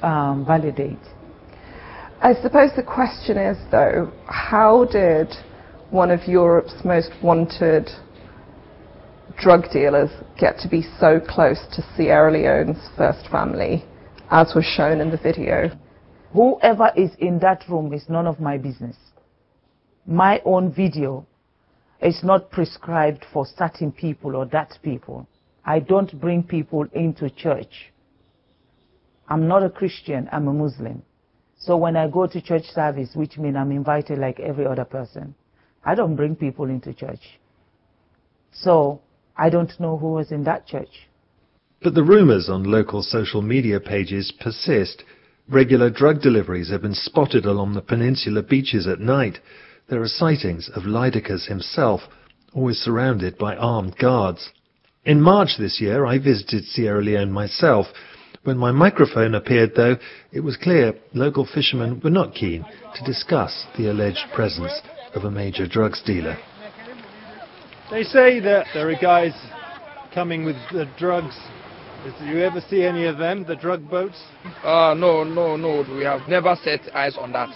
validate. I suppose the question is, though, how did one of Europe's most wanted drug dealers get to be so close to Sierra Leone's first family, as was shown in the video? Whoever is in that room is none of my business. My own video is not prescribed for certain people or that people. I don't bring people into church. I'm not a Christian, I'm a Muslim. So when I go to church service, which means I'm invited like every other person, I don't bring people into church. So I don't know who was in that church. But the rumours on local social media pages persist. Regular drug deliveries have been spotted along the peninsula beaches at night. There are sightings of Lydekkers himself, always surrounded by armed guards. In March this year, I visited Sierra Leone myself. When my microphone appeared, though, it was clear local fishermen were not keen to discuss the alleged presence of a major drugs dealer. They say that there are guys coming with the drugs. Did you ever see any of them, the drug boats? No. We have never set eyes on that.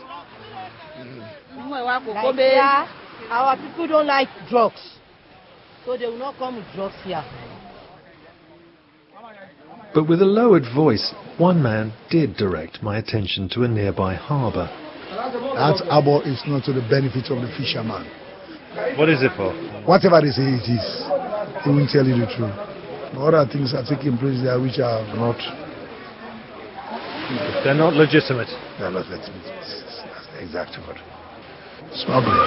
Our people don't like drugs, so they will not come with drugs here. But with a lowered voice, one man did direct my attention to a nearby harbour. That harbour is not to the benefit of the fisherman. What is it for? Whatever they say it is, he won't tell you the truth. Other things are taking place there which are not... They're not legitimate. They're not legitimate. That's the exact word. Smuggling.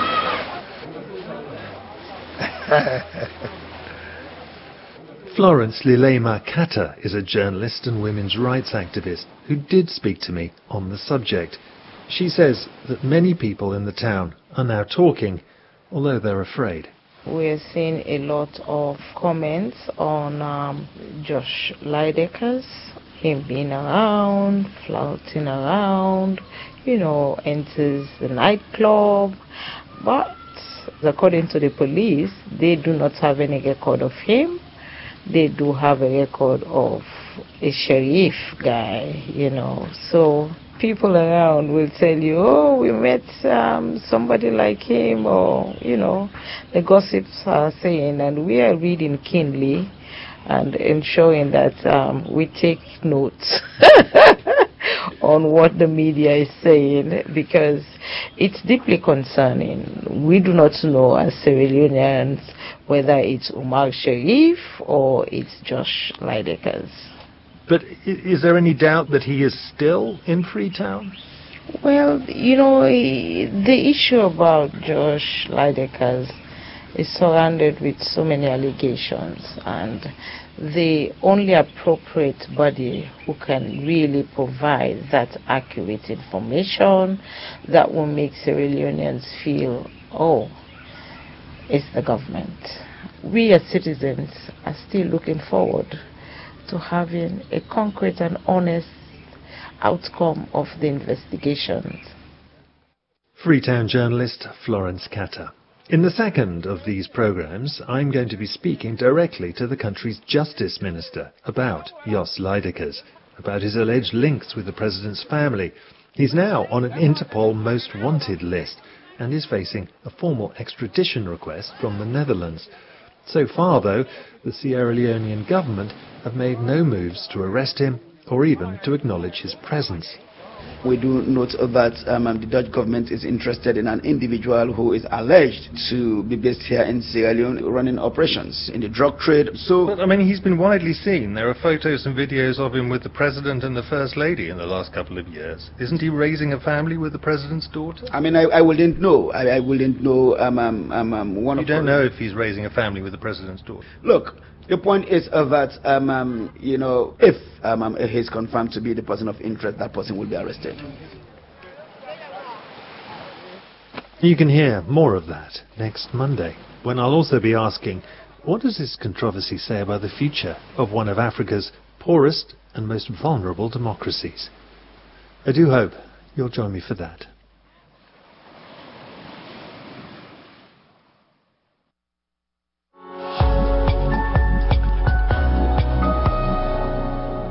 Florence Lilema Kata is a journalist and women's rights activist who did speak to me on the subject. She says that many people in the town are now talking, although they're afraid. We're seeing a lot of comments on Josh Lydekkers, him being around, flouting around, enters the nightclub. But according to the police, they do not have any record of him. They do have a record of a sheriff guy, So people around will tell you, oh, we met somebody like him, or, the gossips are saying, and we are reading keenly and ensuring that we take notes on what the media is saying, because it's deeply concerning. We do not know as Sierra Leoneans whether it's Umar Sharif or it's Josh Lydekkers. But is there any doubt that he is still in Freetown? Well, the issue about Josh Lydekkers is surrounded with so many allegations, and the only appropriate body who can really provide that accurate information that will make Sierra Leoneans feel, it's the government. We as citizens are still looking forward to having a concrete and honest outcome of the investigations. Freetown journalist Florence Kata. In the second of these programmes, I'm going to be speaking directly to the country's Justice Minister about Jos Lydekkers, about his alleged links with the President's family. He's now on an Interpol Most Wanted list and is facing a formal extradition request from the Netherlands. So far, though, the Sierra Leonean government have made no moves to arrest him or even to acknowledge his presence. We do note that the Dutch government is interested in an individual who is alleged to be based here in Sierra Leone running operations in the drug trade. But, he's been widely seen. There are photos and videos of him with the President and the First Lady in the last couple of years. Isn't he raising a family with the President's daughter? I wouldn't know. I wouldn't know. You don't know if he's raising a family with the President's daughter? Look, the point is that, if he's confirmed to be the person of interest, that person will be arrested. You can hear more of that next Monday, when I'll also be asking, what does this controversy say about the future of one of Africa's poorest and most vulnerable democracies? I do hope you'll join me for that.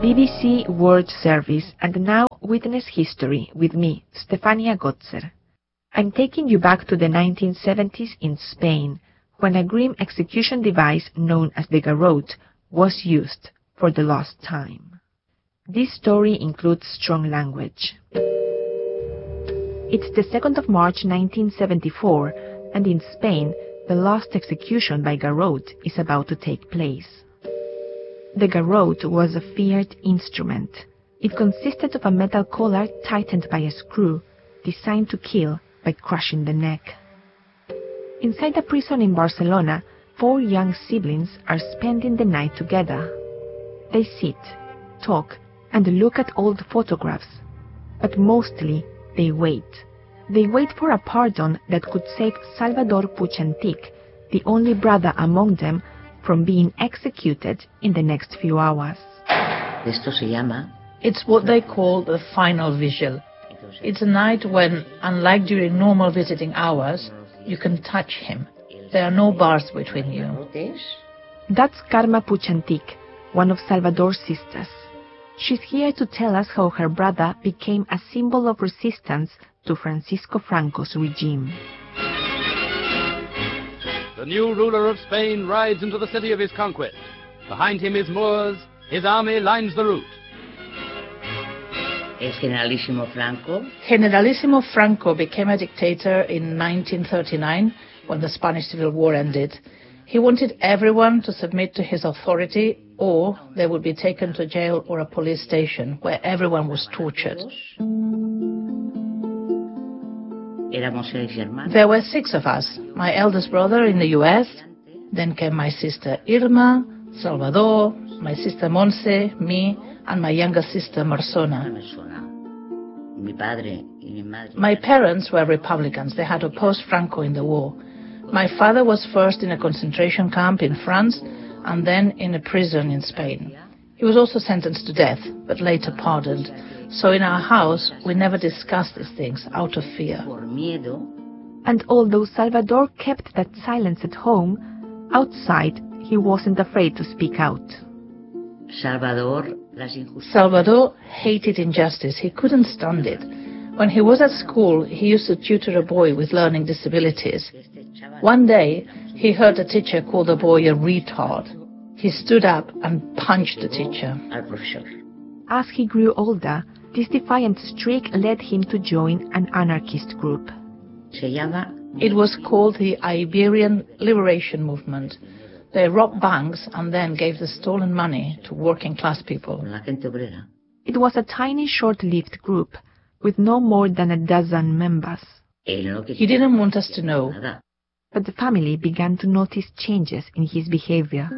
BBC World Service, and now Witness History with me, Stefania Gotzer. I'm taking you back to the 1970s in Spain, when a grim execution device known as the garrote was used for the last time. This story includes strong language. It's the 2nd of March 1974, and in Spain, the last execution by garrote is about to take place. The garrote was a feared instrument. It consisted of a metal collar tightened by a screw, designed to kill by crushing the neck. Inside a prison in Barcelona, 4 young siblings are spending the night together. They sit, talk, and look at old photographs, but mostly they wait. They wait for a pardon that could save Salvador Puig Antich, the only brother among them, from being executed in the next few hours. It's what they call the final vigil. It's a night when, unlike during normal visiting hours, you can touch him. There are no bars between you. That's Carme Puig Antich, one of Salvador's sisters. She's here to tell us how her brother became a symbol of resistance to Francisco Franco's regime. The new ruler of Spain rides into the city of his conquest. Behind him is Moors. His army lines the route. Generalissimo Franco became a dictator in 1939 when the Spanish Civil War ended. He wanted everyone to submit to his authority, or they would be taken to jail or a police station where everyone was tortured. There were 6 of us, my eldest brother in the US, then came my sister Irma, Salvador, my sister Monse, me, and my younger sister Marsona. My parents were Republicans. They had opposed Franco in the war. My father was first in a concentration camp in France and then in a prison in Spain. He was also sentenced to death, but later pardoned. So in our house, we never discussed these things out of fear. And although Salvador kept that silence at home, outside he wasn't afraid to speak out. Salvador hated injustice. He couldn't stand it. When he was at school, he used to tutor a boy with learning disabilities. One day, he heard a teacher call the boy a retard. He stood up and punched the teacher. As he grew older, this defiant streak led him to join an anarchist group. It was called the Iberian Liberation Movement. They robbed banks and then gave the stolen money to working-class people. It was a tiny, short-lived group with no more than a dozen members. He didn't want us to know. But the family began to notice changes in his behavior.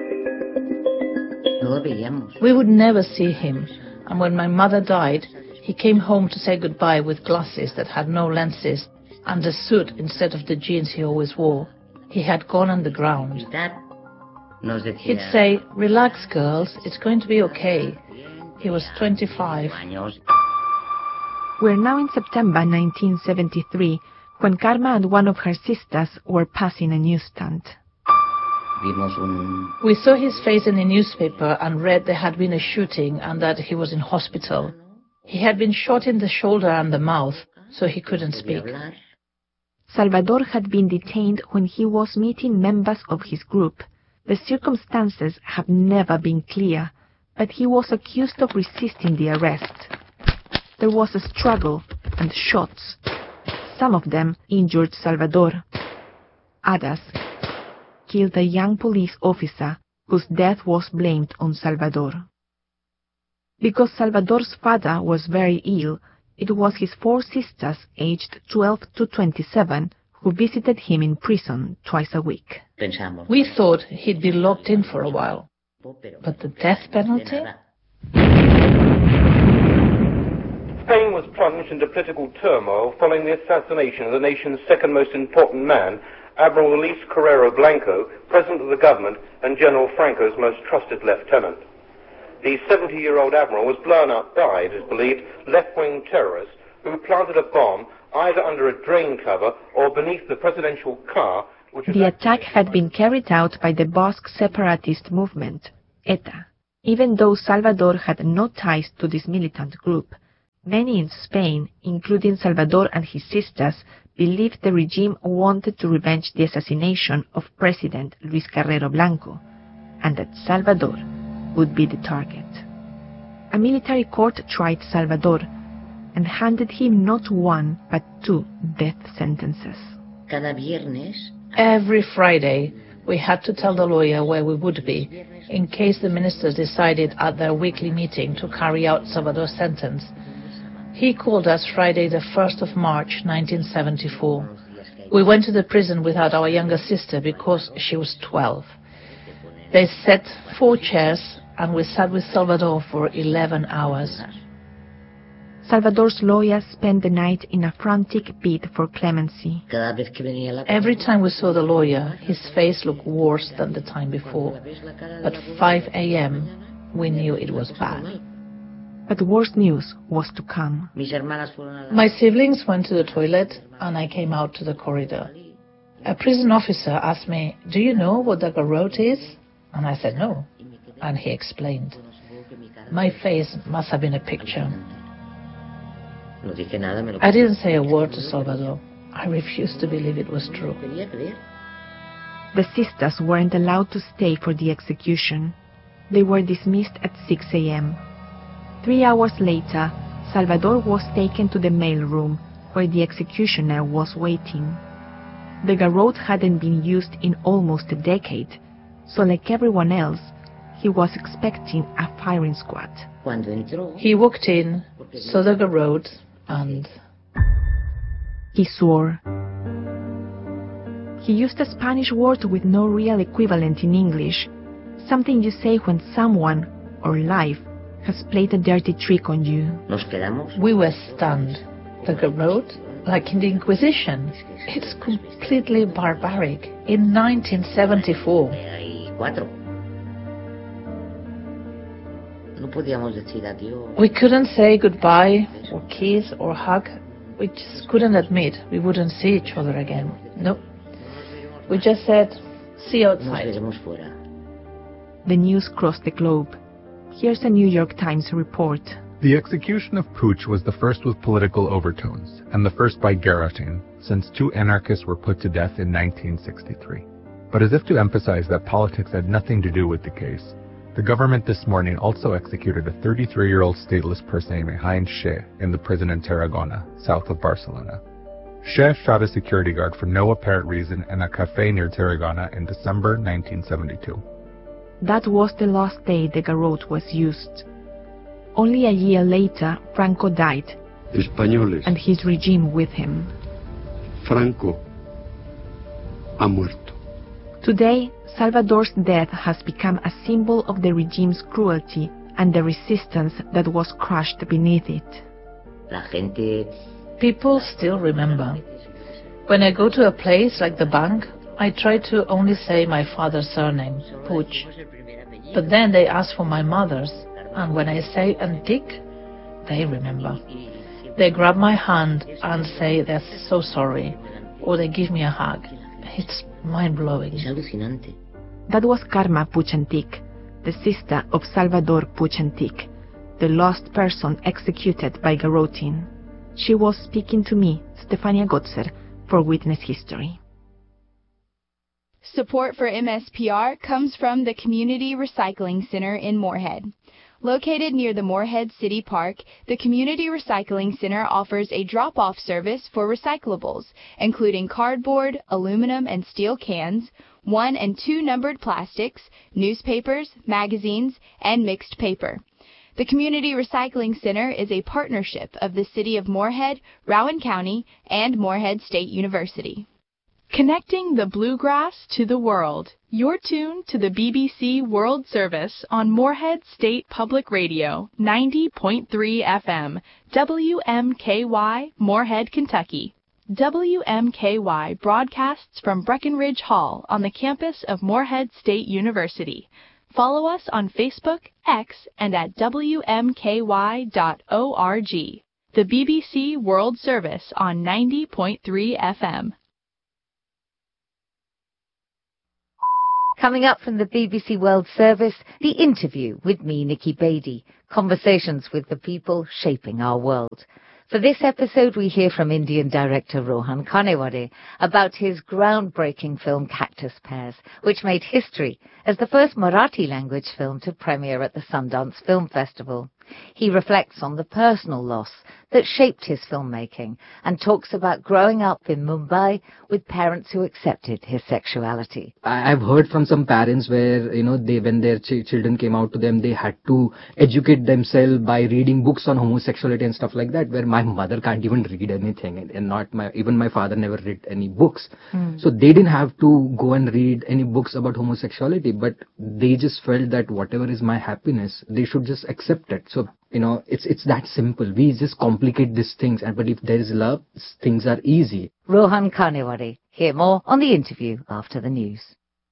We would never see him, and when my mother died, he came home to say goodbye with glasses that had no lenses and a suit instead of the jeans he always wore. He had gone underground. He'd say, "Relax, girls, it's going to be okay." He was 25. We're now in September 1973, when Carme and one of her sisters were passing a newsstand. We saw his face in the newspaper and read there had been a shooting and that he was in hospital. He had been shot in the shoulder and the mouth, so he couldn't speak. Salvador had been detained when he was meeting members of his group. The circumstances have never been clear, but he was accused of resisting the arrest. There was a struggle and shots. Some of them injured Salvador. Others killed a young police officer whose death was blamed on Salvador. Because Salvador's father was very ill, it was his 4 sisters, aged 12 to 27, who visited him in prison twice a week. We thought he'd be locked in for a while. But the death penalty? Spain was plunged into political turmoil following the assassination of the nation's second most important man, Admiral Luis Carrero Blanco, President of the government and General Franco's most trusted lieutenant. The 70-year-old admiral was blown up by, it is believed, left-wing terrorists who planted a bomb either under a drain cover or beneath the presidential car. The attack had been carried out by the Basque separatist movement, ETA. Even though Salvador had no ties to this militant group, many in Spain, including Salvador and his sisters, believed the regime wanted to revenge the assassination of President Luis Carrero Blanco, and that Salvador would be the target. A military court tried Salvador and handed him not one but 2 death sentences. Every Friday, we had to tell the lawyer where we would be, in case the ministers decided at their weekly meeting to carry out Salvador's sentence. He called us Friday the 1st of March 1974. We went to the prison without our younger sister because she was 12. They set 4 chairs and we sat with Salvador for 11 hours. Salvador's lawyer spent the night in a frantic bid for clemency. Every time we saw the lawyer, his face looked worse than the time before. At 5 a.m., we knew it was bad. But worse news was to come. My siblings went to the toilet and I came out to the corridor. A prison officer asked me, "Do you know what the garrote is?" And I said no. And he explained. My face must have been a picture. I didn't say a word to Salvador. I refused to believe it was true. The sisters weren't allowed to stay for the execution. They were dismissed at 6 a.m. 3 hours later, Salvador was taken to the mail room, where the executioner was waiting. The garrote hadn't been used in almost a decade, so like everyone else, he was expecting a firing squad. He walked in, saw the garrote, and he swore. He used a Spanish word with no real equivalent in English, something you say when someone, or life, has played a dirty trick on you. We were stunned. The garrote? Like in the Inquisition. It's completely barbaric. In 1974. We couldn't say goodbye, or kiss, or hug. We just couldn't admit we wouldn't see each other again. No. We just said, see you outside. The news crossed the globe. Here's a New York Times report. The execution of Puig was the first with political overtones, and the first by guillotine, since 2 anarchists were put to death in 1963. But as if to emphasize that politics had nothing to do with the case, the government this morning also executed a 33-year-old stateless person named Heinz Sche in the prison in Tarragona, south of Barcelona. Sche shot a security guard for no apparent reason in a cafe near Tarragona in December 1972. That was the last day the garrote was used. Only a year later, Franco died, and his regime with him. Franco ha muerto. Today, Salvador's death has become a symbol of the regime's cruelty and the resistance that was crushed beneath it. People still remember. When I go to a place like the bank, I try to only say my father's surname, Puig. But then they ask for my mother's, and when I say Antique, they remember. They grab my hand and say they're so sorry, or they give me a hug. It's mind-blowing. That was Carme Puig Antich, the sister of Salvador Puig Antich, the last person executed by garroting. She was speaking to me, Stefania Gotzer, for Witness History. Support for MSPR comes from the Community Recycling Center in Moorhead. Located near the Moorhead City Park, the Community Recycling Center offers a drop-off service for recyclables, including cardboard, aluminum and steel cans, 1 and 2 numbered plastics, newspapers, magazines, and mixed paper. The Community Recycling Center is a partnership of the City of Moorhead, Rowan County, and Moorhead State University. Connecting the bluegrass to the world. You're tuned to the BBC World Service on Moorhead State Public Radio, 90.3 FM, WMKY, Moorhead, Kentucky. WMKY broadcasts from Breckenridge Hall on the campus of Moorhead State University. Follow us on Facebook, X, and at WMKY.org. The BBC World Service on 90.3 FM. Coming up from the BBC World Service, the interview with me, Nikki Beattie, conversations with the people shaping our world. For this episode, we hear from Indian director Rohan Kanewade about his groundbreaking film Cactus Pears, which made history as the first Marathi-language film to premiere at the Sundance Film Festival. He reflects on the personal loss that shaped his filmmaking and talks about growing up in Mumbai with parents who accepted his sexuality. I've heard from some parents where, when their children came out to them, they had to educate themselves by reading books on homosexuality and stuff like that, where my mother can't even read anything, and even my father never read any books. So they didn't have to go and read any books about homosexuality, but they just felt that whatever is my happiness, they should just accept it. So, it's that simple. We just complicate these things, but if there is love, things are easy. Rohan Kanewade. Hear more on the interview after the news.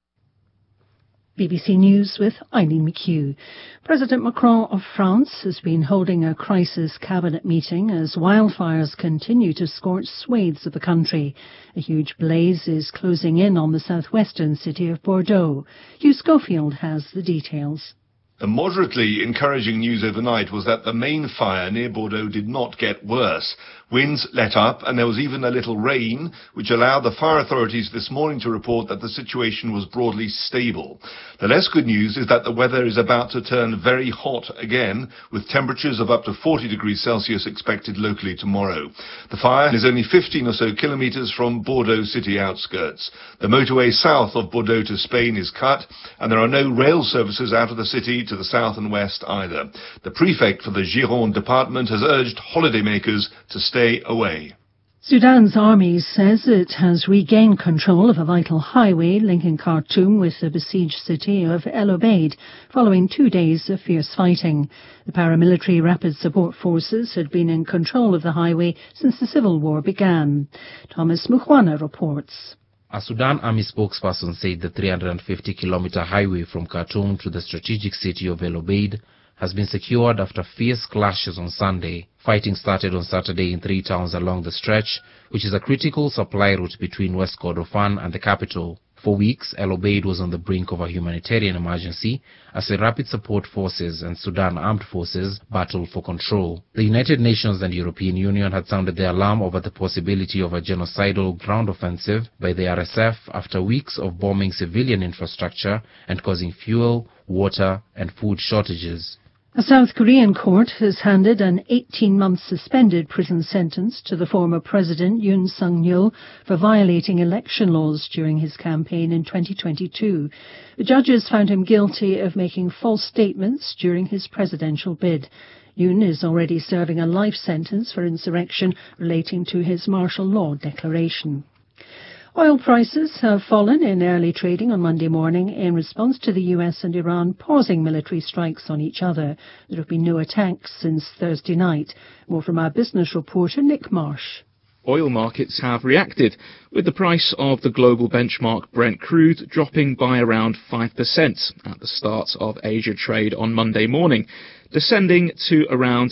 BBC News with Eileen McHugh. President Macron of France has been holding a crisis cabinet meeting as wildfires continue to scorch swathes of the country. A huge blaze is closing in on the southwestern city of Bordeaux. Hugh Schofield has the details. The moderately encouraging news overnight was that the main fire near Bordeaux did not get worse. Winds let up and there was even a little rain, which allowed the fire authorities this morning to report that the situation was broadly stable. The less good news is that the weather is about to turn very hot again, with temperatures of up to 40 degrees Celsius expected locally tomorrow. The fire is only 15 or so kilometres from Bordeaux city outskirts. The motorway south of Bordeaux to Spain is cut, and there are no rail services out of the city to the south and west either. The prefect for the Gironde department has urged holidaymakers to stay away. Sudan's army says it has regained control of a vital highway linking Khartoum with the besieged city of El Obeid following 2 days of fierce fighting. The paramilitary Rapid Support Forces had been in control of the highway since the civil war began. Thomas Mukhwana reports. A Sudan army spokesperson said the 350-kilometer highway from Khartoum to the strategic city of El Obeid has been secured after fierce clashes on Sunday. Fighting started on Saturday in 3 towns along the stretch, which is a critical supply route between West Kordofan and the capital. For weeks, El Obeid was on the brink of a humanitarian emergency as the Rapid Support Forces and Sudan Armed Forces battled for control. The United Nations and European Union had sounded the alarm over the possibility of a genocidal ground offensive by the RSF after weeks of bombing civilian infrastructure and causing fuel, water and food shortages. A South Korean court has handed an 18-month suspended prison sentence to the former president Yoon Suk-yeol for violating election laws during his campaign in 2022. The judges found him guilty of making false statements during his presidential bid. Yoon is already serving a life sentence for insurrection relating to his martial law declaration. Oil prices have fallen in early trading on Monday morning in response to the US and Iran pausing military strikes on each other. There have been no attacks since Thursday night. More from our business reporter Nick Marsh. Oil markets have reacted, with the price of the global benchmark Brent crude dropping by around 5% at the start of Asia trade on Monday morning, descending to around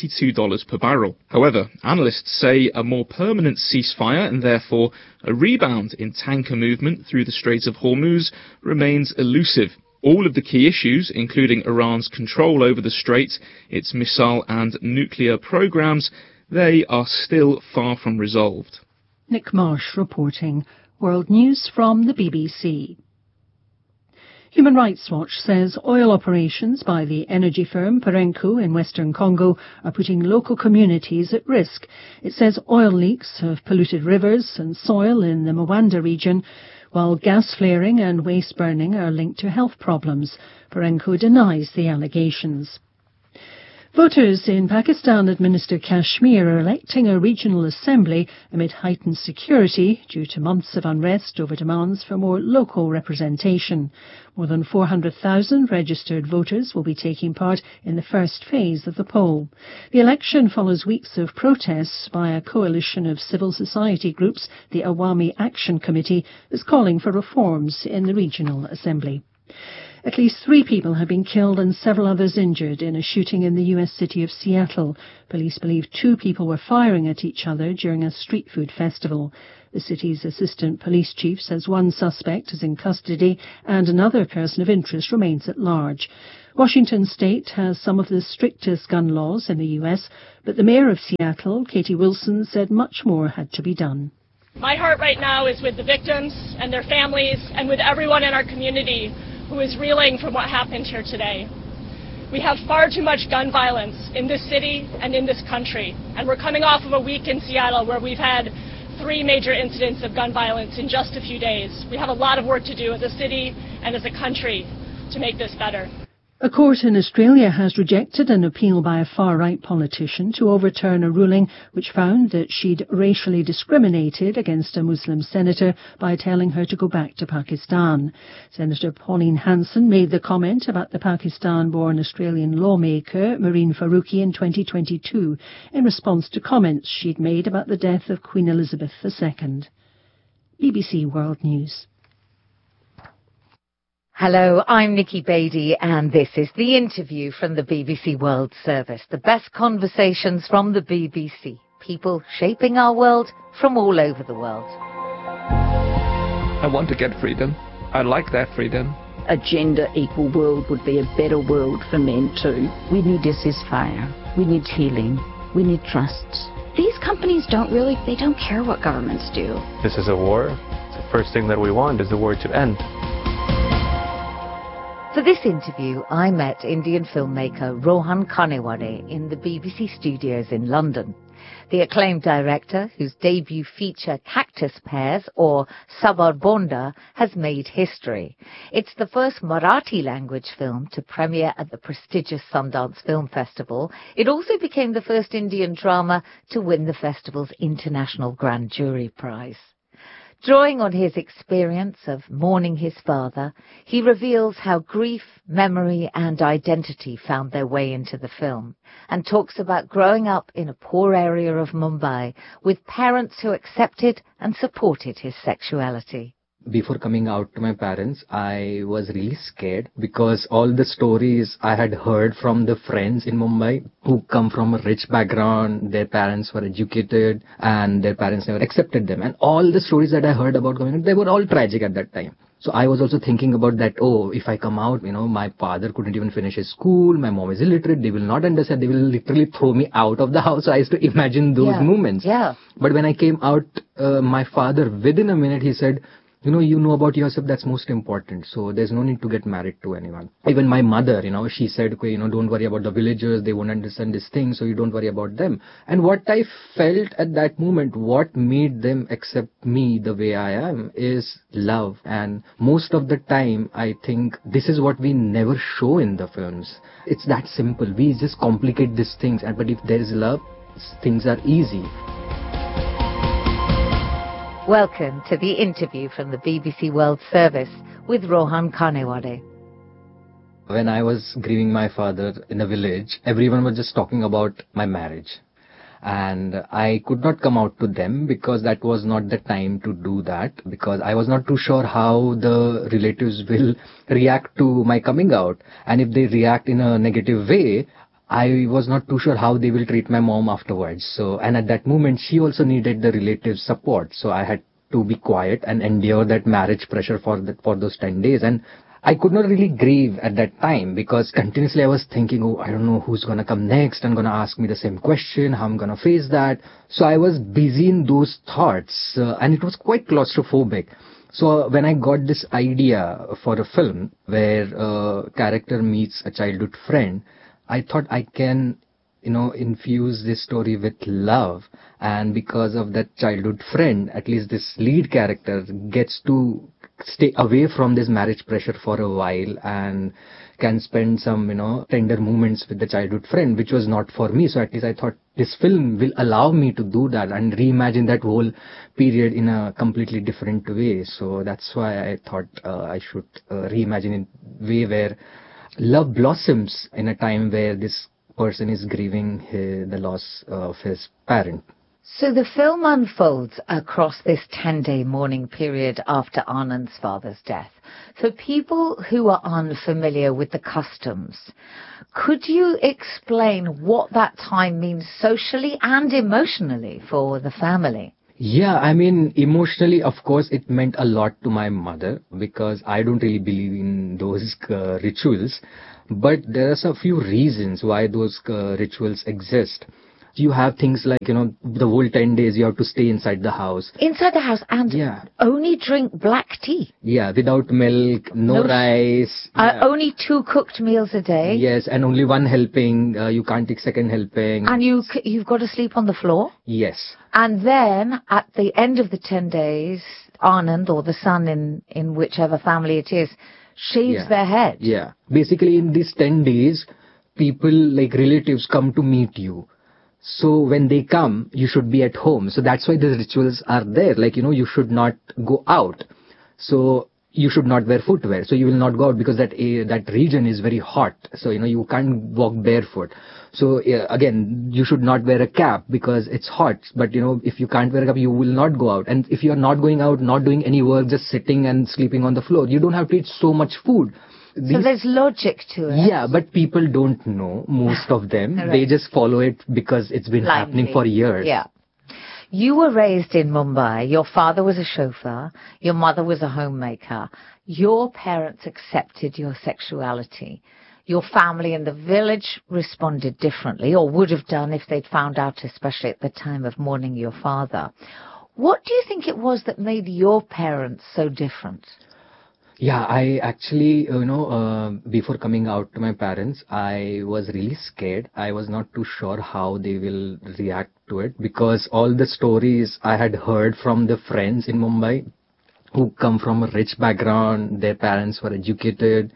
$92 per barrel. However, analysts say a more permanent ceasefire and therefore a rebound in tanker movement through the Strait of Hormuz remains elusive. All of the key issues, including Iran's control over the strait, its missile and nuclear programs, they are still far from resolved. Nick Marsh reporting. World News from the BBC. Human Rights Watch says oil operations by the energy firm Perenco in western Congo are putting local communities at risk. It says oil leaks have polluted rivers and soil in the Mwanda region, while gas flaring and waste burning are linked to health problems. Perenco denies the allegations. Voters in Pakistan-administered Kashmir are electing a regional assembly amid heightened security due to months of unrest over demands for more local representation. More than 400,000 registered voters will be taking part in the first phase of the poll. The election follows weeks of protests by a coalition of civil society groups. The Awami Action Committee is calling for reforms in the regional assembly. At least 3 people have been killed and several others injured in a shooting in the U.S. city of Seattle. Police believe 2 people were firing at each other during a street food festival. The city's assistant police chief says one suspect is in custody and another person of interest remains at large. Washington state has some of the strictest gun laws in the U.S., but the mayor of Seattle, Katie Wilson, said much more had to be done. My heart right now is with the victims and their families and with everyone in our community who is reeling from what happened here today. We have far too much gun violence in this city and in this country, and we're coming off of a week in Seattle where we've had 3 major incidents of gun violence in just a few days. We have a lot of work to do as a city and as a country to make this better. A court in Australia has rejected an appeal by a far-right politician to overturn a ruling which found that she'd racially discriminated against a Muslim senator by telling her to go back to Pakistan. Senator Pauline Hanson made the comment about the Pakistan-born Australian lawmaker Marine Faruqi in 2022 in response to comments she'd made about the death of Queen Elizabeth II. BBC World News. Hello, I'm Nikki Beattie, and this is The Interview from the BBC World Service. The best conversations from the BBC. People shaping our world from all over the world. I want to get freedom. I like that freedom. A gender-equal world would be a better world for men too. We need a ceasefire. We need healing. We need trust. These companies don't care what governments do. This is a war. The first thing that we want is the war to end. For this interview, I met Indian filmmaker Rohan Kanewade in the BBC studios in London. The acclaimed director, whose debut feature Cactus Pears, or Sabar Bonda, has made history. It's the first Marathi-language film to premiere at the prestigious Sundance Film Festival. It also became the first Indian drama to win the festival's International Grand Jury Prize. Drawing on his experience of mourning his father, he reveals how grief, memory and identity found their way into the film, and talks about growing up in a poor area of Mumbai with parents who accepted and supported his sexuality. Before coming out to my parents, I was really scared because all the stories I had heard from the friends in Mumbai who come from a rich background, their parents were educated and their parents never accepted them. And all the stories that I heard about coming out, they were all tragic at that time. So I was also thinking about that, if I come out, my father couldn't even finish his school, my mom is illiterate, they will not understand, they will literally throw me out of the house. So I used to imagine those moments. Yeah. But when I came out, my father, within a minute, he said, you know about yourself, that's most important. So there's no need to get married to anyone. Even my mother, she said, don't worry about the villagers. They won't understand this thing. So you don't worry about them. And what I felt at that moment, what made them accept me the way I am is love. And most of the time, I think this is what we never show in the films. It's that simple. We just complicate these things. But if there is love, things are easy. Welcome to The Interview from the BBC World Service with Rohan Kanewade. When I was grieving my father in a village, everyone was just talking about my marriage. And I could not come out to them because that was not the time to do that, because I was not too sure how the relatives will react to my coming out. And if they react in a negative way, I was not too sure how they will treat my mom afterwards. And at that moment, she also needed the relative support. So I had to be quiet and endure that marriage pressure for those 10 days. And I could not really grieve at that time because continuously I was thinking, I don't know who's going to come next and going to ask me the same question, how I'm going to face that. So I was busy in those thoughts and it was quite claustrophobic. So when I got this idea for a film where a character meets a childhood friend, I thought I can, infuse this story with love. And because of that childhood friend, at least this lead character gets to stay away from this marriage pressure for a while and can spend some, tender moments with the childhood friend, which was not for me. So at least I thought this film will allow me to do that and reimagine that whole period in a completely different way. So that's why I thought I should reimagine in a way where love blossoms in a time where this person is grieving the loss of his parent. So the film unfolds across this 10-day mourning period after Anand's father's death. For people who are unfamiliar with the customs, could you explain what that time means socially and emotionally for the family? Yeah, I mean, emotionally, of course, it meant a lot to my mother because I don't really believe in those rituals. But there are a few reasons why those rituals exist. You have things like, the whole 10 days you have to stay inside the house. Inside the house and only drink black tea. Yeah, without milk, no rice. Only 2 cooked meals a day. Yes, and only 1 helping. You can't take second helping. And you've got to sleep on the floor. Yes. And then at the end of the 10 days, Anand or the son in whichever family it is, shaves their head. Yeah. Basically in these 10 days, people like relatives come to meet you. So when they come, you should be at home. So that's why the rituals are there. Like, you should not go out. So you should not wear footwear. So you will not go out because that region is very hot. So, you can't walk barefoot. So again, you should not wear a cap because it's hot. But, if you can't wear a cap, you will not go out. And if you are not going out, not doing any work, just sitting and sleeping on the floor, you don't have to eat so much food. So there's logic to it. Yeah, but people don't know, most of them. Right. They just follow it because it's been happening for years. Yeah. You were raised in Mumbai. Your father was a chauffeur. Your mother was a homemaker. Your parents accepted your sexuality. Your family in the village responded differently, or would have done if they'd found out, especially at the time of mourning your father. What do you think it was that made your parents so different? Yeah, I actually, before coming out to my parents, I was really scared. I was not too sure how they will react to it because all the stories I had heard from the friends in Mumbai who come from a rich background, their parents were educated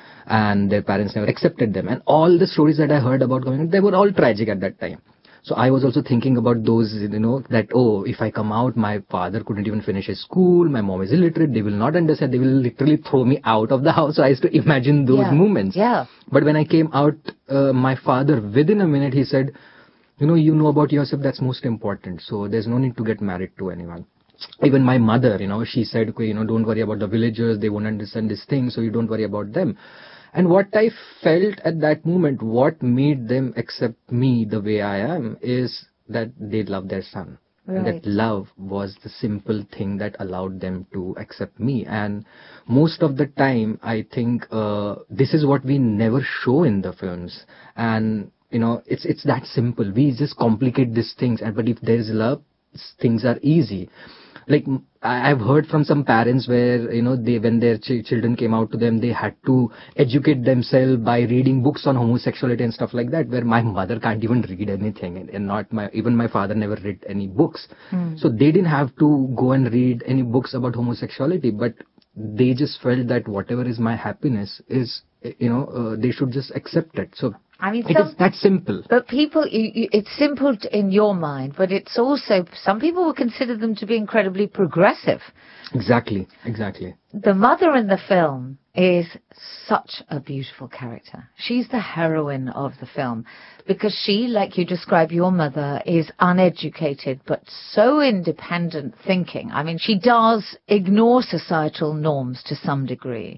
and their parents never accepted them. And all the stories that I heard about going, they were all tragic at that time. So I was also thinking about those, that, if I come out, my father couldn't even finish his school, my mom is illiterate, they will not understand, they will literally throw me out of the house. So I used to imagine those moments. Yeah. But when I came out, my father, within a minute, he said, you know about yourself, that's most important. So there's no need to get married to anyone. Even my mother, she said, don't worry about the villagers, they won't understand this thing, so you don't worry about them. And what I felt at that moment, what made them accept me the way I am, is that they love their son. Right. That love was the simple thing that allowed them to accept me. And most of the time, I think this is what we never show in the films. And, it's that simple. We just complicate these things. But if there is love, things are easy. Like, I've heard from some parents where, when their children came out to them, they had to educate themselves by reading books on homosexuality and stuff like that, where my mother can't even read anything, and even my father never read any books. So they didn't have to go and read any books about homosexuality, but they just felt that whatever is my happiness is, they should just accept it. So it is that simple. But people, it's simple in your mind, but it's also, some people would consider them to be incredibly progressive. Exactly. The mother in the film is such a beautiful character. She's the heroine of the film because she, like you describe your mother, is uneducated but so independent thinking. I mean, she does ignore societal norms to some degree.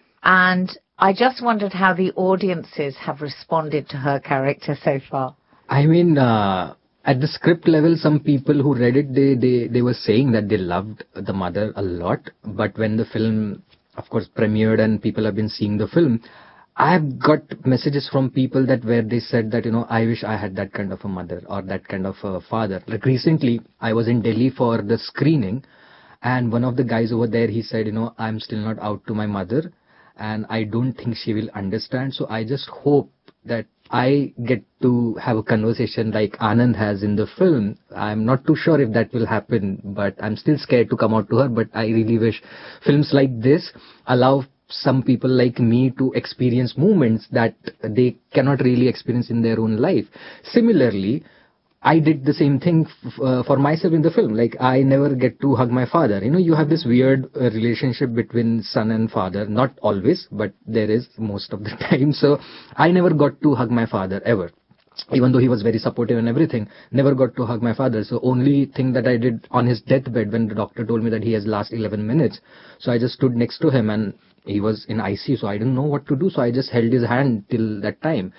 And I just wondered how the audiences have responded to her character so far. I mean, at the script level, some people who read it, they were saying that they loved the mother a lot. But when the film, of course, premiered and people have been seeing the film, I've got messages from people where they said that, I wish I had that kind of a mother or that kind of a father. Like recently, I was in Delhi for the screening, and one of the guys over there, he said, I'm still not out to my mother, and I don't think she will understand. So I just hope that I get to have a conversation like Anand has in the film. I'm not too sure if that will happen, but I'm still scared to come out to her. But I really wish films like this allow some people like me to experience moments that they cannot really experience in their own life. Similarly, I did the same thing for myself in the film. Like, I never get to hug my father. You have this weird relationship between son and father. Not always, but there is most of the time. So I never got to hug my father ever. Even though he was very supportive and everything, never got to hug my father. So only thing that I did on his deathbed, when the doctor told me that he has last 11 minutes. So I just stood next to him, and he was in ICU. So I didn't know what to do. So I just held his hand till that time.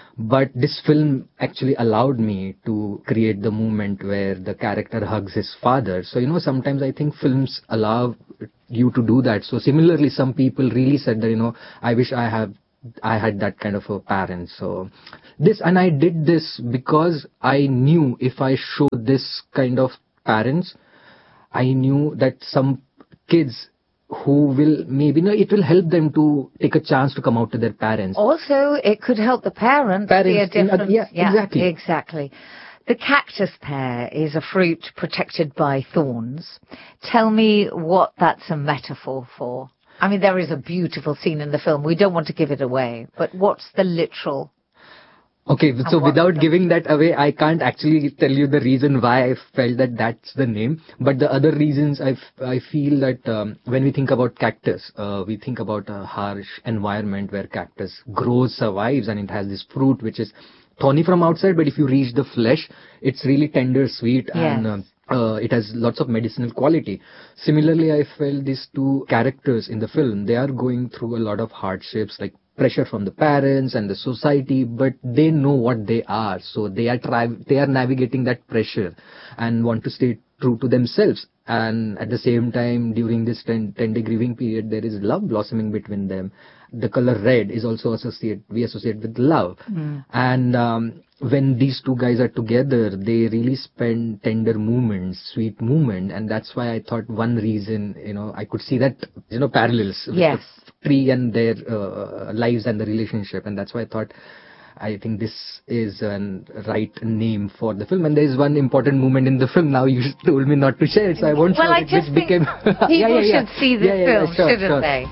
But this film actually allowed me to create the moment where the character hugs his father. So, sometimes I think films allow you to do that. So similarly, some people really said that, I wish I had that kind of a parent. So I did this because I knew if I show this kind of parents, I knew that some kids who will maybe, it will help them to take a chance to come out to their parents. Also, it could help the parents see a difference. Exactly. Exactly. The cactus pear is a fruit protected by thorns. Tell me what that's a metaphor for. I mean, there is a beautiful scene in the film. We don't want to give it away, but what's the literal? Okay, so without giving that away, I can't actually tell you the reason why I felt that that's the name. But the other reasons, I feel that when we think about cactus, we think about a harsh environment where cactus grows, survives, and it has this fruit which is thorny from outside, but if you reach the flesh, it's really tender, sweet, and it has lots of medicinal quality. Similarly, I felt these two characters in the film, they are going through a lot of hardships, like pressure from the parents and the society, but they know what they are. So they are navigating that pressure and want to stay true to themselves. And at the same time, during this 10-day grieving period, there is love blossoming between them. The color red is also we associate with love. And when these two guys are together, they really spend tender moments, sweet moments. And that's why I thought one reason, I could see that, parallels with the tree and their lives and the relationship. And that's why I thought, I think this is a right name for the film. And there is one important moment in the film. Now you told me not to share it, so I won't share it. I just think people should see this film, shouldn't they?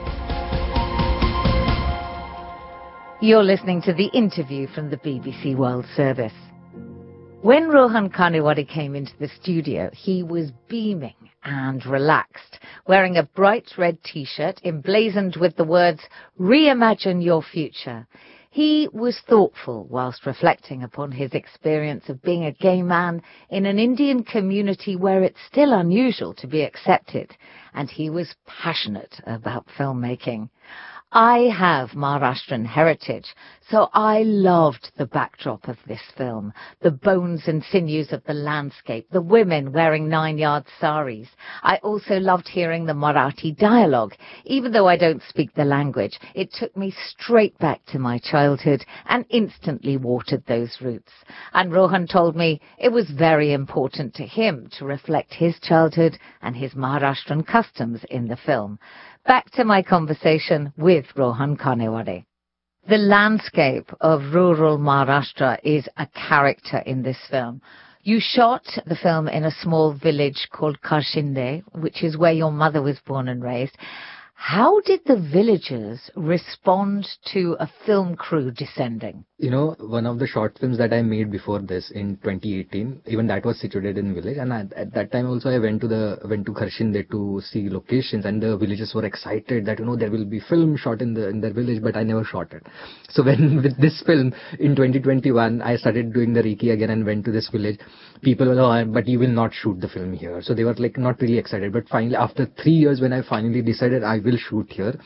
You're listening to The Interview from the BBC World Service. When Rohan Kanewady came into the studio, he was beaming and relaxed, wearing a bright red T-shirt emblazoned with the words, "Reimagine your future." He was thoughtful whilst reflecting upon his experience of being a gay man in an Indian community where it's still unusual to be accepted, and he was passionate about filmmaking. I have Maharashtrian heritage, so I loved the backdrop of this film, the bones and sinews of the landscape, the women wearing 9-yard saris. I also loved hearing the Marathi dialogue. Even though I don't speak the language, it took me straight back to my childhood and instantly watered those roots. And Rohan told me it was very important to him to reflect his childhood and his Maharashtrian customs in the film. Back to my conversation with Rohan Kanewady. The landscape of rural Maharashtra is a character in this film. You shot the film in a small village called Karshinde, which is where your mother was born and raised. How did the villagers respond to a film crew descending? One of the short films that I made before this in 2018, even that was situated in village. And at that time also I went to Karshinde to see locations, and the villagers were excited that, there will be film shot in their village, but I never shot it. So when with this film in 2021, I started doing the Reiki again and went to this village. People were, but you will not shoot the film here. So they were like not really excited. But finally, after 3 years, when I finally decided I will shoot here,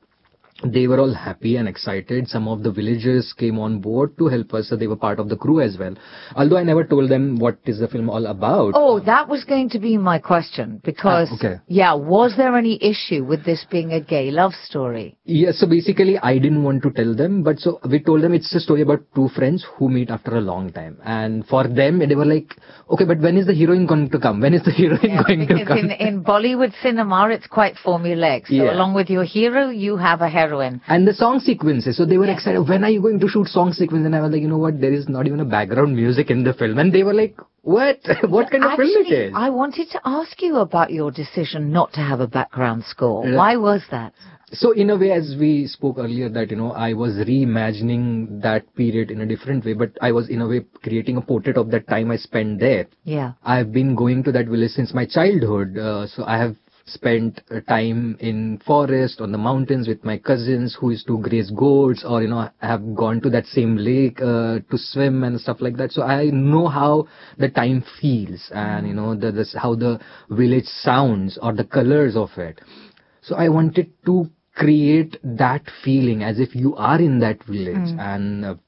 they were all happy and excited. Some of the villagers came on board to help us, so they were part of the crew as well. Although I never told them what is the film all about. Oh, that was going to be my question, because, was there any issue with this being a gay love story? Yes, so basically I didn't want to tell them, but so we told them it's a story about two friends who meet after a long time. And for them, they were like, okay, but when is the heroine going to come? When is the heroine going to come? In Bollywood cinema, it's quite formulaic. So along with your hero, you have a heroine. And the song sequences. So they were excited. When are you going to shoot song sequence? And I was like, you know what? There is not even a background music in the film. And they were like, what? What kind of film it is? I wanted to ask you about your decision not to have a background score. Why was that? So in a way, as we spoke earlier, that, I was reimagining that period in a different way, but I was in a way creating a portrait of that time I spent there. Yeah. I've been going to that village since my childhood. So I have spent time in forest, on the mountains with my cousins who used to graze goats, or, I have gone to that same lake to swim and stuff like that. So I know how the time feels and, how the village sounds or the colors of it. So I wanted to create that feeling as if you are in that village. And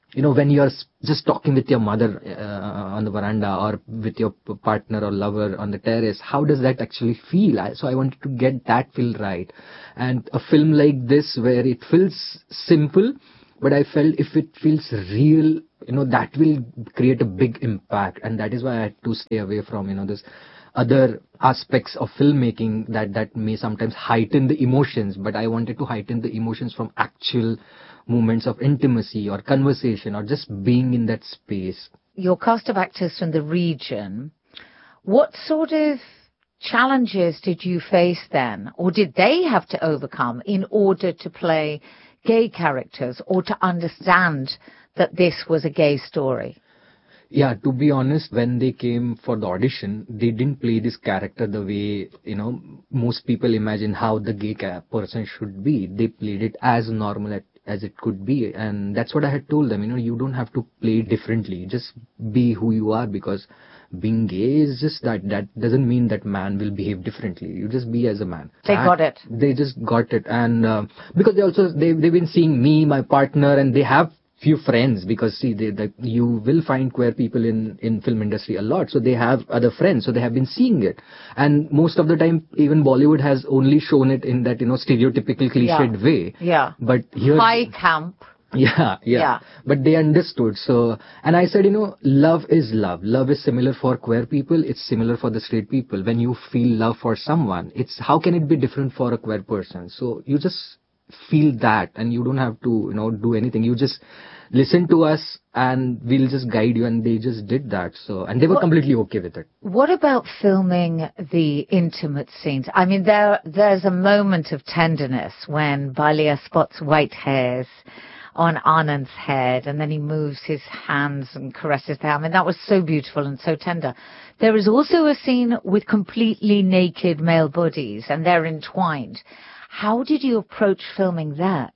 when you're just talking with your mother on the veranda or with your partner or lover on the terrace, how does that actually feel? So I wanted to get that feel right. And a film like this where it feels simple, but I felt if it feels real, that will create a big impact. And that is why I had to stay away from, this other aspects of filmmaking that may sometimes heighten the emotions, but I wanted to heighten the emotions from actual moments of intimacy or conversation or just being in that space. Your cast of actors from the region, what sort of challenges did you face then, or did they have to overcome in order to play gay characters or to understand that this was a gay story? Yeah, to be honest, when they came for the audition, they didn't play this character the way, most people imagine how the gay person should be. They played it as normal as it could be. And that's what I had told them, you don't have to play differently. Just be who you are, because being gay is just that doesn't mean that man will behave differently. You just be as a man. They got it. They just got it. And because they've been seeing me, my partner, and they have few friends, because see, you will find queer people in film industry a lot, so they have other friends, so they have been seeing it. And most of the time, even Bollywood has only shown it in that stereotypical cliched way. Yeah. But here, high camp. Yeah. But they understood. So, and I said, love is love. Love is similar for queer people. It's similar for the straight people. When you feel love for someone, how can it be different for a queer person? So you just feel that, and you don't have to do anything. You just listen to us and we'll just guide you. And they just did that. So, and they were completely okay with it. What about filming the intimate scenes? I mean, there's a moment of tenderness when Balia spots white hairs on Anand's head, and then he moves his hands and caresses them. I mean, that was so beautiful and so tender. There is also a scene with completely naked male bodies, and they're entwined. How did you approach filming that?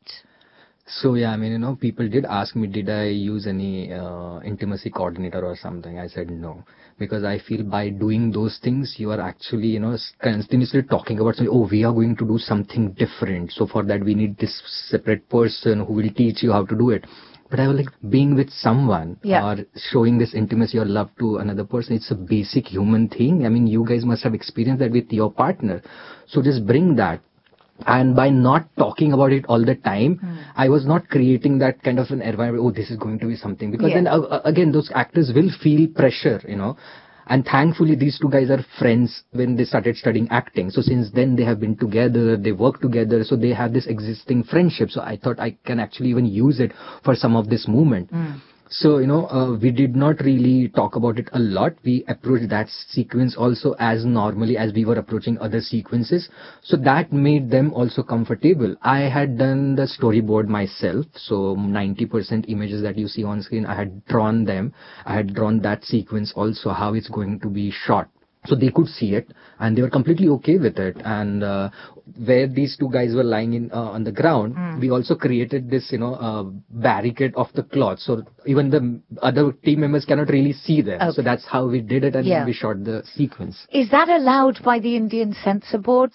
So yeah, I mean, people did ask me, did I use any intimacy coordinator or something? I said no, because I feel by doing those things, you are actually, continuously talking about, we are going to do something different. So for that, we need this separate person who will teach you how to do it. But I was like, being with someone or showing this intimacy or love to another person, it's a basic human thing. I mean, you guys must have experienced that with your partner. So just bring that. And by not talking about it all the time, I was not creating that kind of an environment, this is going to be something. Because then, again, those actors will feel pressure, And thankfully, these two guys are friends when they started studying acting. So since then, they have been together, they work together, so they have this existing friendship. So I thought I can actually even use it for some of this movement. So, we did not really talk about it a lot. We approached that sequence also as normally as we were approaching other sequences. So that made them also comfortable. I had done the storyboard myself. So 90% images that you see on screen, I had drawn them. I had drawn that sequence also, how it's going to be shot. So they could see it, and they were completely okay with it. And where these two guys were lying on the ground, we also created this, barricade of the cloth. So even the other team members cannot really see them. Okay. So that's how we did it, and we shot the sequence. Is that allowed by the Indian censor board?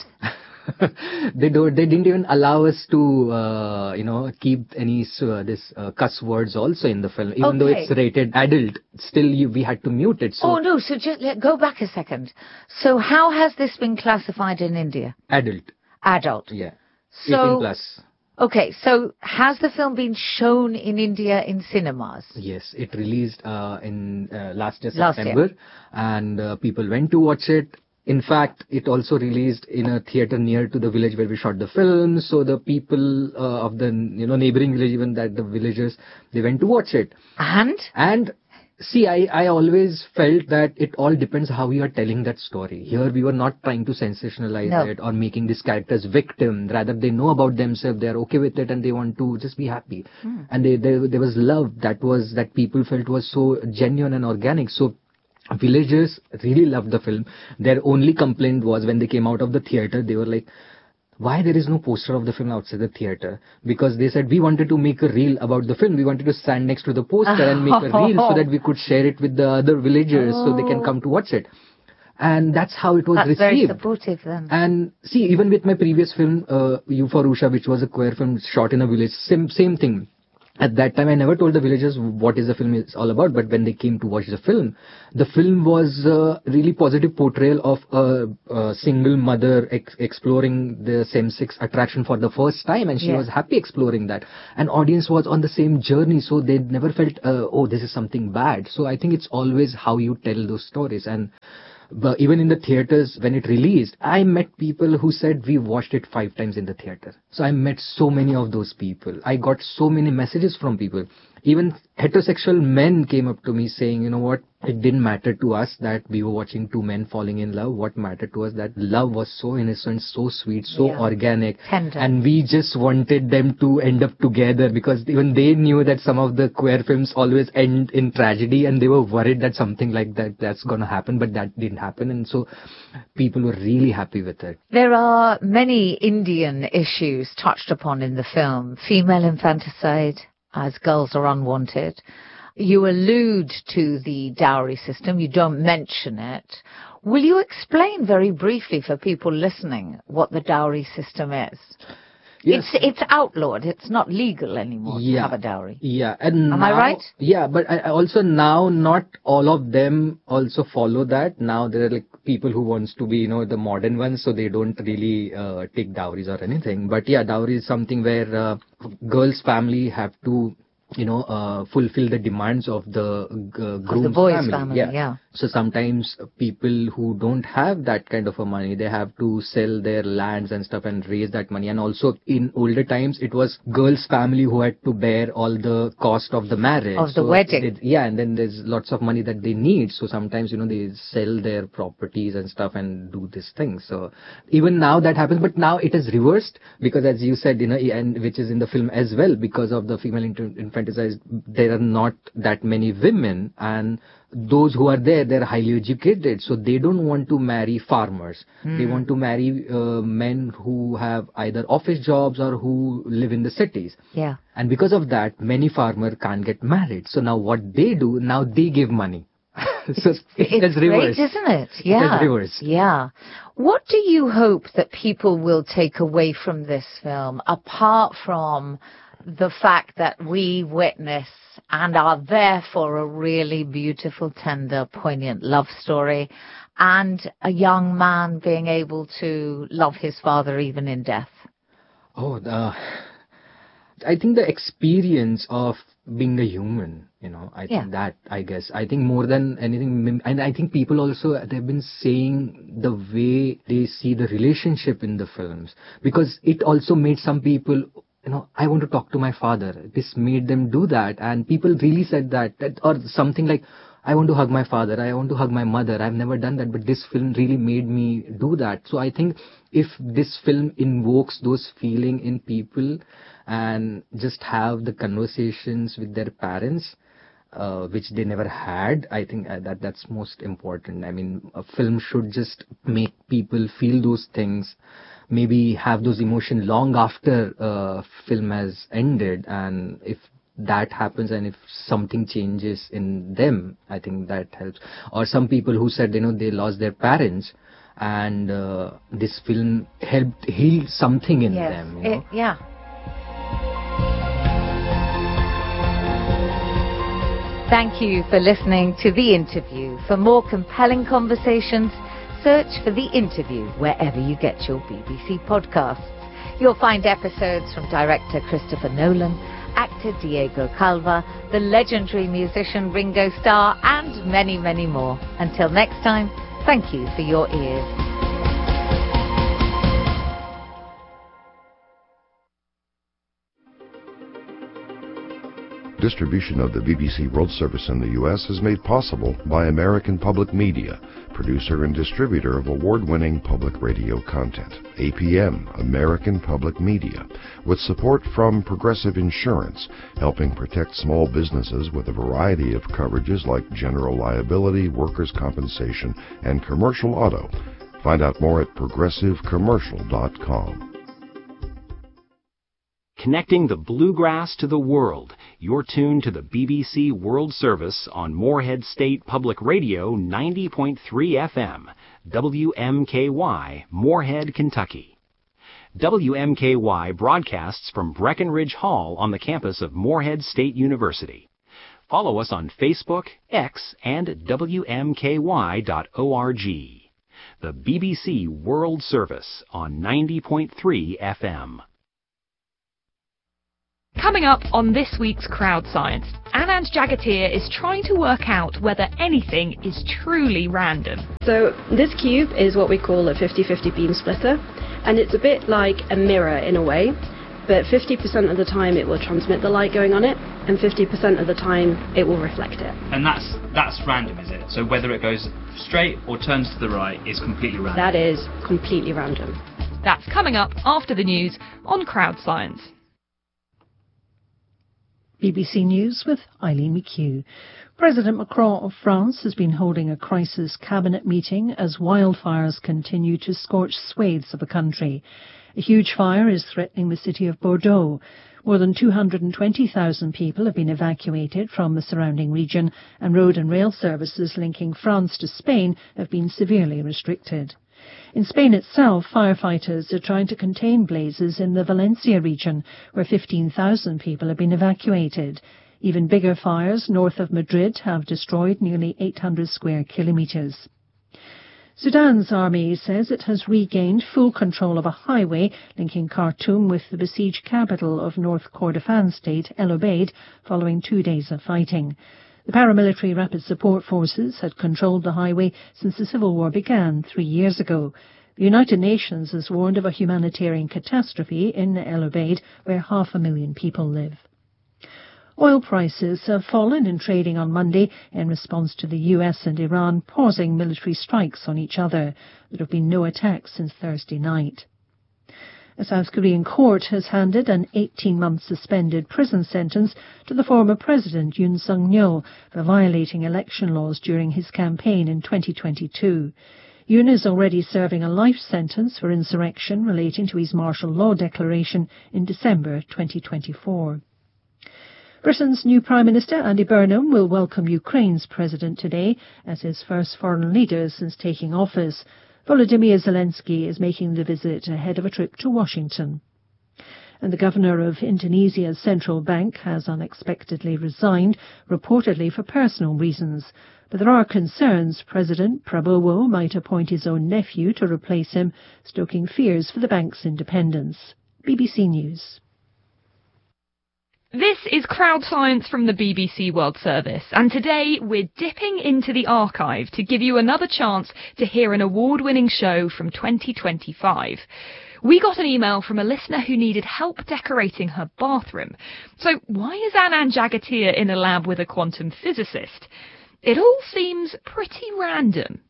They didn't even allow us to, keep any cuss words also in the film. Even though it's rated adult, still we had to mute it. So so just go back a second. So how has this been classified in India? Adult. Yeah. So 18 plus. Okay, so has the film been shown in India in cinemas? Yes, it released in last year, September, and people went to watch it. In fact, it also released in a theater near to the village where we shot the film. So the people of the neighboring village, even that the villagers, they went to watch it. And see, I always felt that it all depends how you are telling that story. Here we were not trying to sensationalize it or making these characters victim. Rather, they know about themselves, they are okay with it, and they want to just be happy. And there was love that people felt was so genuine and organic. So villagers really loved the film. Their only complaint was when they came out of the theater, they were like, why there is no poster of the film outside the theater? Because they said, we wanted to make a reel about the film. We wanted to stand next to the poster and make a reel so that we could share it with the other villagers so they can come to watch it. And that's how it was received. That's very supportive then. And see, even with my previous film, You for Usha, which was a queer film shot in a village, same thing. at that time, I never told the villagers what is the film is all about, but when they came to watch the film was a really positive portrayal of a single mother exploring the same-sex attraction for the first time, and she was happy exploring that. And audience was on the same journey, so they never felt, oh, this is something bad. So I think it's always how you tell those stories. And but even in the theaters, when it released, I met people who said we watched it 5 times in the theater. So I met so many of those people. I got so many messages from people. Even heterosexual men came up to me saying, you know what, it didn't matter to us that we were watching 2 men falling in love. What mattered to us that love was so innocent, so sweet, so organic. Tender. And we just wanted them to end up together, because even they knew that some of the queer films always end in tragedy, and they were worried that something like that's going to happen, but that didn't happen. And so people were really happy with it. There are many Indian issues touched upon in the film. Female infanticide, as girls are unwanted. You allude to the dowry system. You don't mention it. Will you explain very briefly for people listening what the dowry system is? Yes. It's outlawed. It's not legal anymore to have a dowry. Yeah. And Am I right? Yeah, but I also now not all of them also follow that. Now there are like people who wants to be, you know, the modern ones, so they don't really take dowries or anything. But yeah, dowry is something where girl's family have to, you know, fulfill the demands of the groom's the boy's family. Yeah. So sometimes people who don't have that kind of a money, they have to sell their lands and stuff and raise that money. And also in older times, it was girl's family who had to bear all the cost of the marriage. Of the wedding. And then there's lots of money that they need. So sometimes, you know, they sell their properties and stuff and do this thing. So even now that happens, but now it is reversed, because as you said, you know, and which is in the film as well, because of the female infanticide, there are not that many women, and those who are there, they're highly educated, so they don't want to marry farmers. They want to marry men who have either office jobs or who live in the cities. Yeah. And because of that, many farmers can't get married. So now what they do, now they give money. So it's reversed. Great, isn't it? Yeah. It's reversed. Yeah. What do you hope that people will take away from this film, apart from the fact that we witness and are there for a really beautiful, tender, poignant love story, and a young man being able to love his father even in death? I think the experience of being a human, you know, I think that, I guess, I think more than anything, and I think people also, they've been saying the way they see the relationship in the films, because it also made some people, you know, I want to talk to my father. This made them do that. And people really said that, or something like, I want to hug my father, I want to hug my mother. I've never done that, but this film really made me do that. So I think if this film invokes those feelings in people and just have the conversations with their parents, which they never had, I think that's most important. I mean, a film should just make people feel those things, maybe have those emotions long after film has ended. And if that happens, and if something changes in them, I think that helps. Or some people who said, you know, they lost their parents, and this film helped heal something in them. You know? Thank you for listening to The Interview. For more compelling conversations, search for The Interview wherever you get your BBC podcasts. You'll find episodes from director Christopher Nolan, actor Diego Calva, the legendary musician Ringo Starr, and many, many more. Until next time, thank you for your ears. Distribution of the BBC World Service in the U.S. is made possible by American Public Media, producer and distributor of award-winning public radio content. APM, American Public Media, with support from Progressive Insurance, helping protect small businesses with a variety of coverages like general liability, workers' compensation, and commercial auto. Find out more at progressivecommercial.com. Connecting the bluegrass to the world. You're tuned to the BBC World Service on Morehead State Public Radio 90.3 FM, WMKY, Morehead, Kentucky. WMKY broadcasts from Breckenridge Hall on the campus of Morehead State University. Follow us on Facebook, X, and WMKY.org. The BBC World Service on 90.3 FM. Coming up on this week's Crowd Science, Anand Jagatir is trying to work out whether anything is truly random. So this cube is what we call a 50-50 beam splitter, and it's a bit like a mirror in a way, but 50% of the time it will transmit the light going on it, and 50% of the time it will reflect it. And that's random, is it? So whether it goes straight or turns to the right is completely random? That is completely random. That's coming up after the news on Crowd Science. BBC News with Eileen McHugh. President Macron of France has been holding a crisis cabinet meeting as wildfires continue to scorch swathes of the country. A huge fire is threatening the city of Bordeaux. More than 220,000 people have been evacuated from the surrounding region, and road and rail services linking France to Spain have been severely restricted. In Spain itself, firefighters are trying to contain blazes in the Valencia region, where 15,000 people have been evacuated. Even bigger fires north of Madrid have destroyed nearly 800 square kilometres. Sudan's army says it has regained full control of a highway linking Khartoum with the besieged capital of North Kordofan state, El Obeid, following 2 days of fighting. The paramilitary Rapid Support Forces had controlled the highway since the civil war began 3 years ago. The United Nations has warned of a humanitarian catastrophe in El Obeid, where 500,000 people live. Oil prices have fallen in trading on Monday in response to the US and Iran pausing military strikes on each other. There have been no attacks since Thursday night. A South Korean court has handed an 18-month suspended prison sentence to the former president Yoon Suk-yeol for violating election laws during his campaign in 2022. Yoon is already serving a life sentence for insurrection relating to his martial law declaration in December 2024. Britain's new Prime Minister, Andy Burnham, will welcome Ukraine's president today as his first foreign leader since taking office. Volodymyr Zelensky is making the visit ahead of a trip to Washington. And the governor of Indonesia's central bank has unexpectedly resigned, reportedly for personal reasons. But there are concerns President Prabowo might appoint his own nephew to replace him, stoking fears for the bank's independence. BBC News. This is Crowd Science from the BBC World Service, and today we're dipping into the archive to give you another chance to hear an award-winning show from 2025. We got an email from a listener who needed help decorating her bathroom. So why is Anand Jagatir in a lab with a quantum physicist? It all seems pretty random.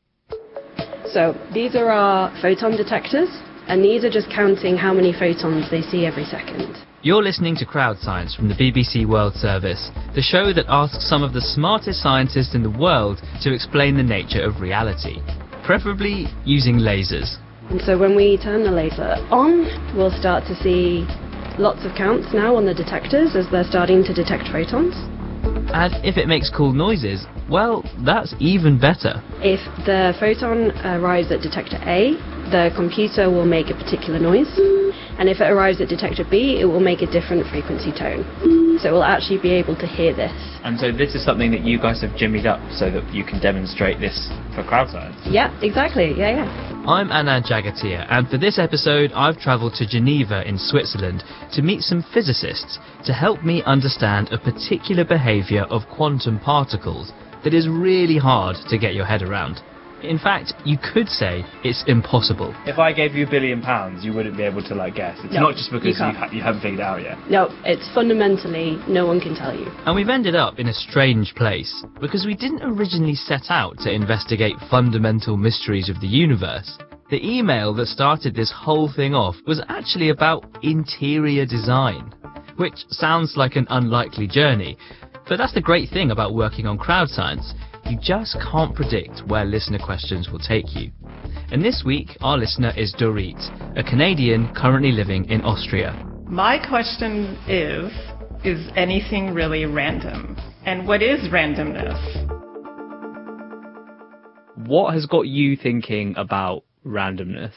So these are our photon detectors, and these are just counting how many photons they see every second. You're listening to Crowd Science from the BBC World Service, the show that asks some of the smartest scientists in the world to explain the nature of reality, preferably using lasers. And so when we turn the laser on, we'll start to see lots of counts now on the detectors as they're starting to detect photons. And if it makes cool noises, well, that's even better. If the photon arrives at detector A, the computer will make a particular noise. And if it arrives at detector B, it will make a different frequency tone. So we'll actually be able to hear this. And so this is something that you guys have jimmied up so that you can demonstrate this for Crowd Science? Yeah, exactly. Yeah. I'm Anand Jagatir, and for this episode I've travelled to Geneva in Switzerland to meet some physicists to help me understand a particular behaviour of quantum particles that is really hard to get your head around. In fact, you could say it's impossible. If I gave you £1 billion, you wouldn't be able to guess. It's not just because you haven't figured it out yet. No, it's fundamentally no one can tell you. And we've ended up in a strange place, because we didn't originally set out to investigate fundamental mysteries of the universe. The email that started this whole thing off was actually about interior design, which sounds like an unlikely journey, but that's the great thing about working on Crowd Science. You just can't predict where listener questions will take you. And this week, our listener is Dorit, a Canadian currently living in Austria. My question is anything really random? And what is randomness? What has got you thinking about randomness?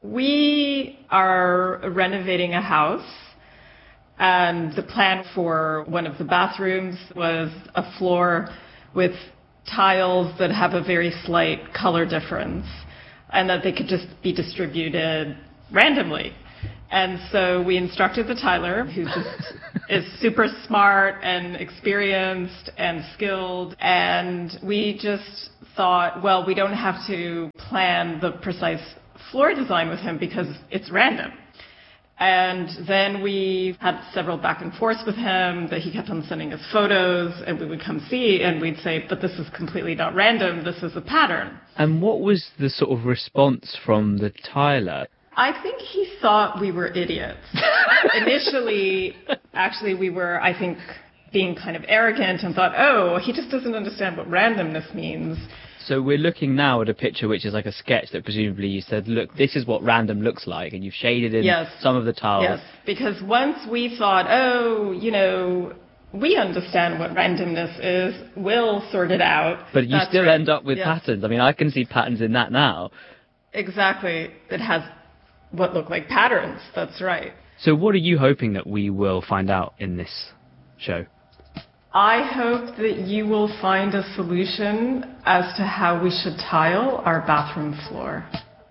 We are renovating a house, and the plan for one of the bathrooms was a floor with tiles that have a very slight color difference, and that they could just be distributed randomly. And so we instructed the tiler, who just is super smart and experienced and skilled, and we just thought, well, we don't have to plan the precise floor design with him because it's random. And then we had several back and forths with him that he kept on sending us photos, and we would come see and we'd say, but this is completely not random, this is a pattern. And what was the sort of response from the tiler? I think he thought we were idiots. Initially, actually, we were, I think, being kind of arrogant and thought, oh, he just doesn't understand what randomness means. So we're looking now at a picture which is like a sketch that presumably you said, look, this is what random looks like, and you've shaded in some of the tiles. Yes, because once we thought, oh, you know, we understand what randomness is, we'll sort it out. But you still end up with patterns. I mean, I can see patterns in that now. Exactly. It has what look like patterns, that's right. So what are you hoping that we will find out in this show? I hope that you will find a solution as to how we should tile our bathroom floor.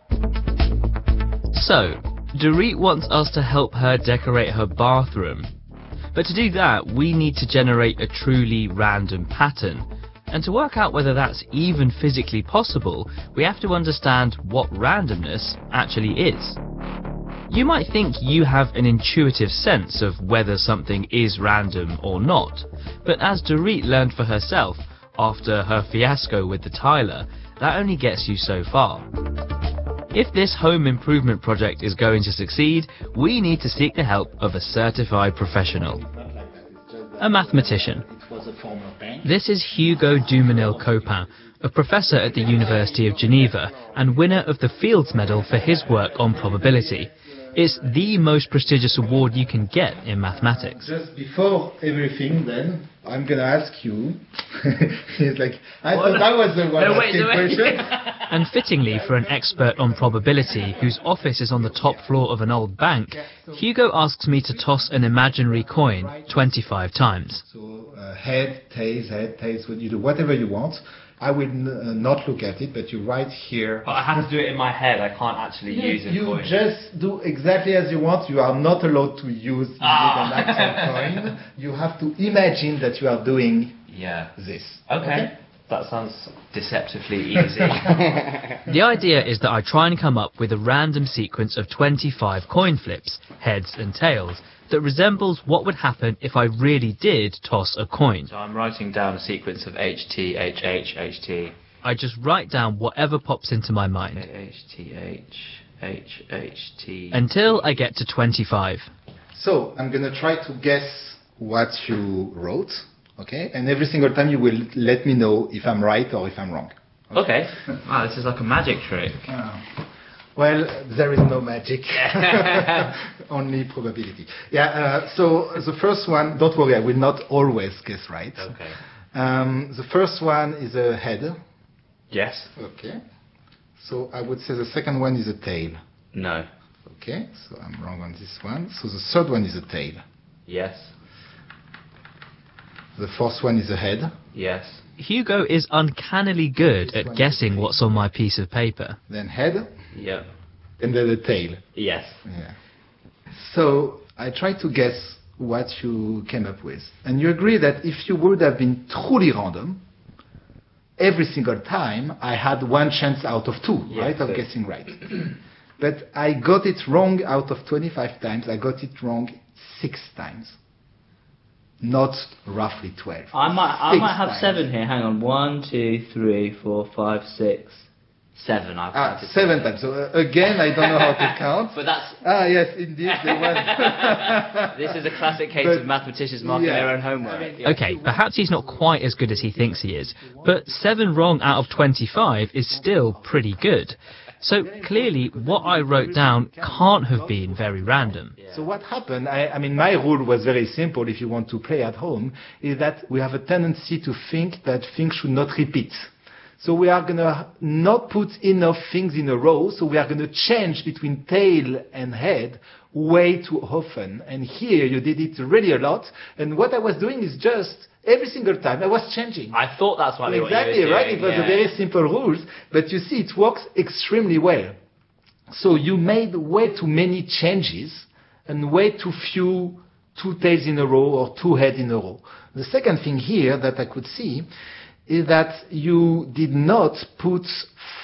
So, Dorit wants us to help her decorate her bathroom. But to do that, we need to generate a truly random pattern. And to work out whether that's even physically possible, we have to understand what randomness actually is. You might think you have an intuitive sense of whether something is random or not, but as Dorit learned for herself after her fiasco with the tiler, that only gets you so far. If this home improvement project is going to succeed, we need to seek the help of a certified professional. A mathematician. This is Hugo Dumenil-Copin, a professor at the University of Geneva and winner of the Fields Medal for his work on probability. It's the most prestigious award you can get in mathematics. Just before everything, then, I'm going to ask you. It's like, I thought I was the one asking questions. And fittingly for an expert on probability whose office is on the top floor of an old bank, Hugo asks me to toss an imaginary coin 25 times. So, head, tails, when you do whatever you want. I will not look at it, but you write here. But I have to do it in my head. I can't actually use a coin. You just do exactly as you want. You are not allowed to use an actual coin. You have to imagine that you are doing this. Okay. That sounds deceptively easy. The idea is that I try and come up with a random sequence of 25 coin flips, heads and tails, that resembles what would happen if I really did toss a coin. So I'm writing down a sequence of HT, HH, HT. I just write down whatever pops into my mind. HTH, HHT. Until I get to 25. So I'm going to try to guess what you wrote, okay? And every single time you will let me know if I'm right or if I'm wrong. Okay. Wow, this is like a magic trick. Well, there is no magic, only probability. So the first one, don't worry, I will not always guess right. Okay. The first one is a head. Yes. Okay. So I would say the second one is a tail. No. Okay, so I'm wrong on this one. So the third one is a tail. Yes. The fourth one is a head. Yes. Hugo is uncannily good at guessing what's on my piece of paper. Then head. Yeah. And then the tail. Yes. Yeah. So I try to guess what you came up with. And you agree that if you would have been truly random, every single time I had one chance out of two, right, of guessing right. But I got it wrong out of 25 times. I got it wrong 6 times. Not roughly 12. I might have 7 here. Hang on. 1, 2, 3, 4, 5, 6, 7. I've counted 7 times. So again, I don't know how to count. But that's... yes, indeed, there was. This is a classic case of mathematicians marking their own homework. Okay, perhaps he's not quite as good as he thinks he is, but 7 wrong out of 25 is still pretty good. So clearly, what I wrote down can't have been very random. So what happened, I mean, my rule was very simple if you want to play at home, is that we have a tendency to think that things should not repeat. So we are going to not put enough things in a row, so we are going to change between tail and head way too often. And here you did it really a lot. And what I was doing is just every single time I was changing. I thought that's what you were doing. Exactly, right? It was a very simple rules, but you see it works extremely well. So you made way too many changes and way too few two tails in a row or two heads in a row. The second thing here that I could see is that you did not put